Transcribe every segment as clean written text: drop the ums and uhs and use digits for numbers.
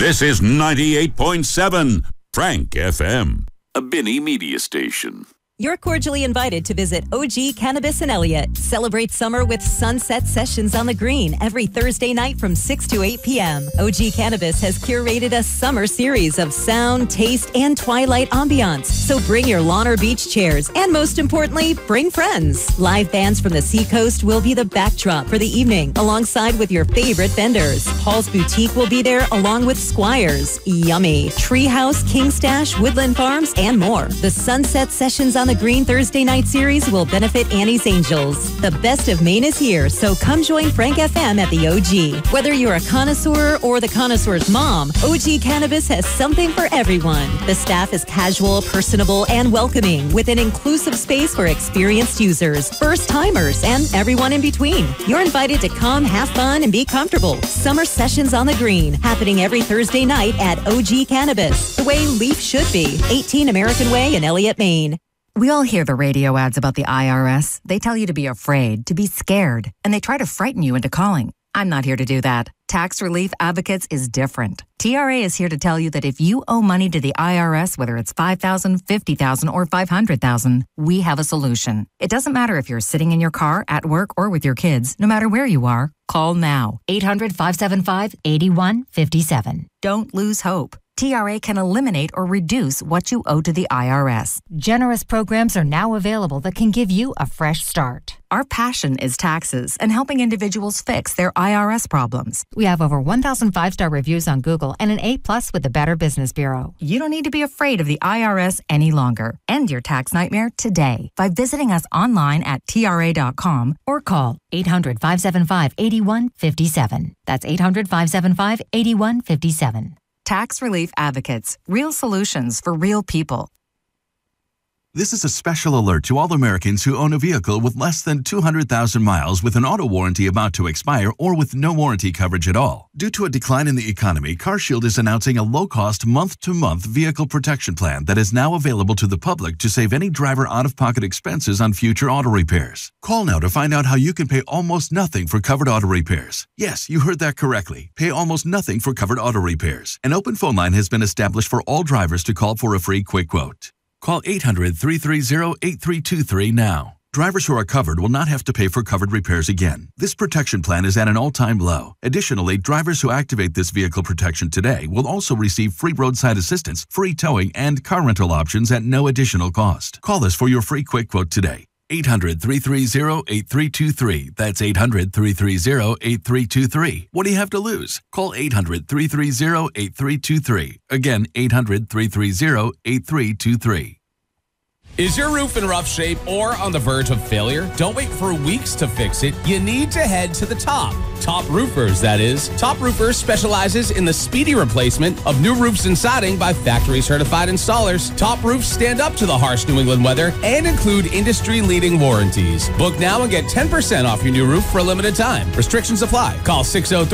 This is 98.7 Frank FM, a Binney media station. You're cordially invited to visit OG Cannabis in Elliott. Celebrate summer with Sunset Sessions on the Green every Thursday night from 6 to 8 p.m. OG Cannabis has curated a summer series of sound, taste, and twilight ambiance. So bring your lawn or beach chairs, and most importantly, bring friends. Live bands from the Seacoast will be the backdrop for the evening, alongside with your favorite vendors. Paul's Boutique will be there, along with Squires, Yummy, Treehouse, King Stash, Woodland Farms, and more. The Sunset Sessions on the Green Thursday night series will benefit Annie's Angels. The best of Maine is here, so come join Frank FM at the OG. Whether you're a connoisseur or the connoisseur's mom, OG Cannabis has something for everyone. The staff is casual, personable, and welcoming, with an inclusive space for experienced users, first-timers, and everyone in between. You're invited to come, have fun, and be comfortable. Summer Sessions on the Green, happening every Thursday night at OG Cannabis, the way Leaf should be. 18 American Way in Elliott, Maine. We all hear the radio ads about the IRS. They tell you to be afraid, to be scared, and they try to frighten you into calling. I'm not here to do that. Tax Relief Advocates is different. TRA is here to tell you that if you owe money to the IRS, whether it's $5,000, $50,000, or $500,000, we have a solution. It doesn't matter if you're sitting in your car, at work, or with your kids. No matter where you are, call now. 800-575-8157. Don't lose hope. TRA can eliminate or reduce what you owe to the IRS. Generous programs are now available that can give you a fresh start. Our passion is taxes and helping individuals fix their IRS problems. We have over 1,000 5-star reviews on Google and an A+ with the Better Business Bureau. You don't need to be afraid of the IRS any longer. End your tax nightmare today by visiting us online at TRA.com or call 800-575-8157. That's 800-575-8157. Tax Relief Advocates. Real solutions for real people. This is a special alert to all Americans who own a vehicle with less than 200,000 miles with an auto warranty about to expire or with no warranty coverage at all. Due to a decline in the economy, CarShield is announcing a low-cost month-to-month vehicle protection plan that is now available to the public to save any driver out-of-pocket expenses on future auto repairs. Call now to find out how you can pay almost nothing for covered auto repairs. Yes, you heard that correctly. Pay almost nothing for covered auto repairs. An open phone line has been established for all drivers to call for a free quick quote. Call 800-330-8323 now. Drivers who are covered will not have to pay for covered repairs again. This protection plan is at an all-time low. Additionally, drivers who activate this vehicle protection today will also receive free roadside assistance, free towing, and car rental options at no additional cost. Call us for your free quick quote today. 800-330-8323. That's 800-330-8323. What do you have to lose? Call 800-330-8323. Again, 800-330-8323. Is your roof in rough shape or on the verge of failure? Don't wait for weeks to fix it. You need to head to the Top. Top Roofers, that is. Top Roofers specializes in the speedy replacement of new roofs and siding by factory-certified installers. Top Roofs stand up to the harsh New England weather and include industry-leading warranties. Book now and get 10% off your new roof for a limited time. Restrictions apply. Call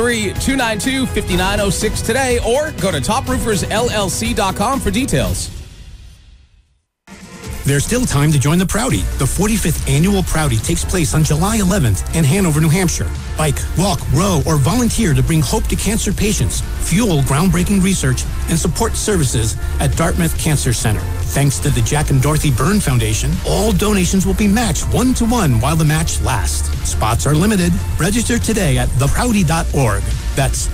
603-292-5906 today or go to toproofersllc.com for details. There's still time to join the Prouty. The 45th annual Prouty takes place on July 11th in Hanover, New Hampshire. Bike, walk, row, or volunteer to bring hope to cancer patients, fuel groundbreaking research, and support services at Dartmouth Cancer Center. Thanks to the Jack and Dorothy Byrne Foundation, all donations will be matched 1-to-1 while the match lasts. Spots are limited. Register today at theprouty.org. That's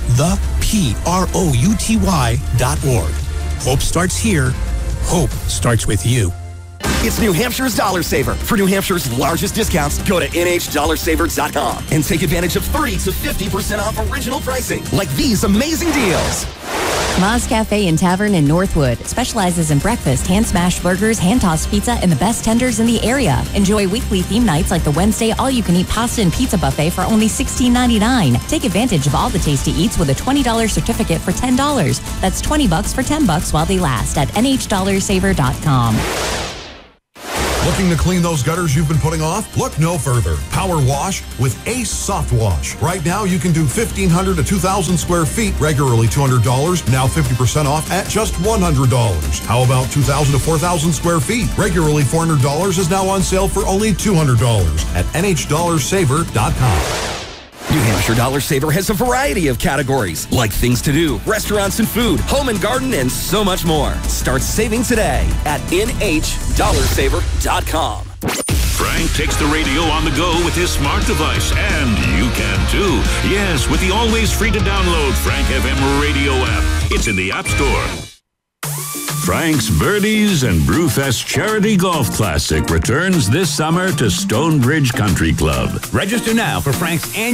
theprouty.org. Hope starts here. Hope starts with you. It's New Hampshire's Dollar Saver. For New Hampshire's largest discounts, go to NHDollarSaver.com and take advantage of 30 to 50% off original pricing, like these amazing deals. Ma's Cafe and Tavern in Northwood specializes in breakfast, hand-smashed burgers, hand-tossed pizza, and the best tenders in the area. Enjoy weekly theme nights like the Wednesday all-you-can-eat pasta and pizza buffet for only $16.99. Take advantage of all the tasty eats with a $20 certificate for $10. That's $20 for $10 while they last at NHDollarSaver.com. Looking to clean those gutters you've been putting off? Look no further. Power Wash with Ace Soft Wash. Right now, you can do 1,500 to 2,000 square feet, regularly $200, now 50% off at just $100. How about 2,000 to 4,000 square feet? Regularly $400 is now on sale for only $200 at NHDollarSaver.com. New Hampshire Dollar Saver has a variety of categories, like things to do, restaurants and food, home and garden, and so much more. Start saving today at NHDollarSaver.com. Frank takes the radio on the go with his smart device, and you can too. Yes, with the always free to download Frank FM radio app. It's in the App Store. Frank's Birdies and Brewfest Charity Golf Classic returns this summer to Stonebridge Country Club. Register now for Frank's annual